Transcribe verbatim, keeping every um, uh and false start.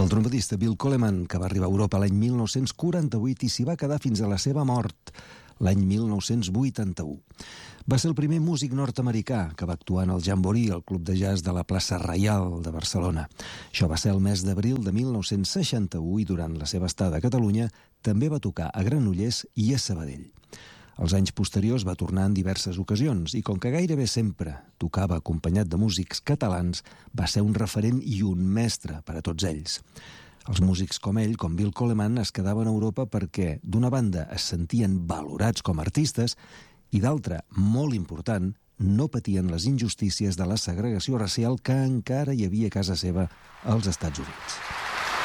El trompetista Bill Coleman, que va arribar a Europa l'any mil nou-cents quaranta-vuit i s'hi va quedar fins a la seva mort, l'any mil nou-cents vuitanta-u. Va ser el primer músic nord-americà que va actuar en el Jamboree, el club de jazz de la plaça Reial de Barcelona. Això va ser el mes d'abril de mil nou-cents seixanta-u i durant la seva estada a Catalunya també va tocar a Granollers i a Sabadell. Els anys posteriors va tornar en diverses ocasions i com que gairebé sempre tocava acompanyat de músics catalans, va ser un referent i un mestre per a tots ells. Els músics com ell, com Bill Coleman, es quedaven a Europa perquè, d'una banda, es sentien valorats com a artistes i, d'altra, molt important, no patien les injustícies de la segregació racial que encara hi havia a casa seva als Estats Units.